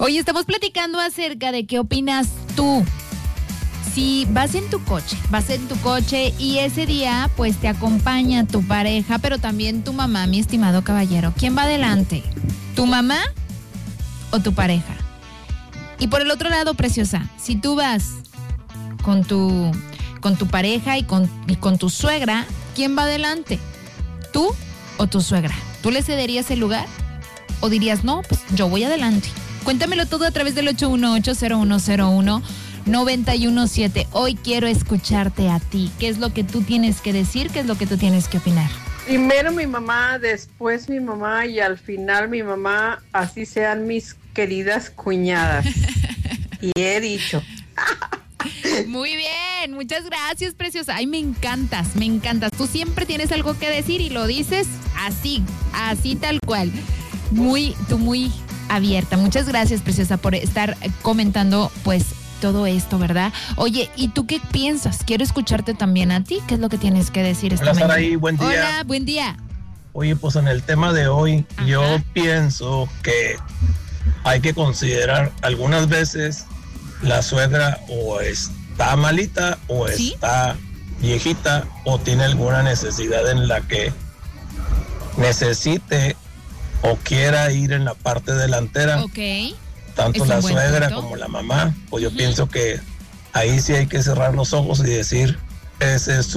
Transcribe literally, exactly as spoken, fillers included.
Oye, estamos platicando acerca de qué opinas tú. Si vas en tu coche, vas en tu coche y ese día pues te acompaña tu pareja, pero también tu mamá, mi estimado caballero. ¿Quién va adelante? ¿Tu mamá o tu pareja? Y por el otro lado, preciosa, si tú vas con tu, con tu pareja y con, y con tu suegra, ¿quién va adelante? ¿Tú o tu suegra? ¿Tú le cederías el lugar? ¿O dirías, no, pues yo voy adelante? Cuéntamelo todo a través del ocho uno ocho, cero uno cero uno, nueve uno siete. Hoy quiero escucharte a ti. ¿Qué es lo que tú tienes que decir? ¿Qué es lo que tú tienes que opinar? Primero mi mamá, después mi mamá y al final mi mamá, así sean mis queridas cuñadas. Y he dicho. Muy bien, muchas gracias, preciosa. Ay, me encantas, me encantas. Tú siempre tienes algo que decir y lo dices así, así tal cual. Muy, tú muy abierta. Muchas gracias, preciosa, por estar comentando, pues, todo esto, ¿verdad? Oye, ¿y tú qué piensas? Quiero escucharte también a ti. ¿Qué es lo que tienes que decir esta Hola, mañana? Saraí, buen día. Hola, buen día. Oye, pues en el tema de hoy, Ajá. yo pienso que hay que considerar algunas veces la suegra o está malita o ¿Sí? está viejita o tiene alguna necesidad en la que necesite o quiera ir en la parte delantera. Ok. Tanto Es la un buen suegra punto. como la mamá, pues yo pienso que ahí sí hay que cerrar los ojos y decir, ese es